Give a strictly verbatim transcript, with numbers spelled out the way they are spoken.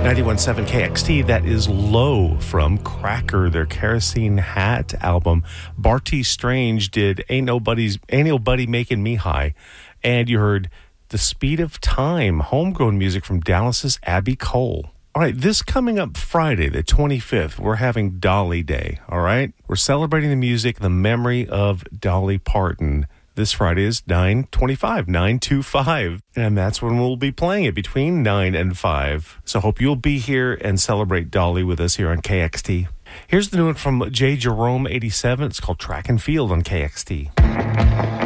ninety-one point seven K X T, that is Low from Cracker, their Kerosene Hat album. Barty Strange did Ain't Nobody's, Ain't Nobody Making Me High. And you heard The Speed of Time, homegrown music from Dallas's Abby Cole. All right, this coming up Friday, the twenty-fifth, we're having Dolly Day, all right? We're celebrating the music, the memory of Dolly Parton. This Friday is nine twenty-five, nine twenty-five, and that's when we'll be playing it, between nine and five. So hope you'll be here and celebrate Dolly with us here on K X T. Here's the new one from J. Jerome eighty-seven. It's called Track and Field on K X T.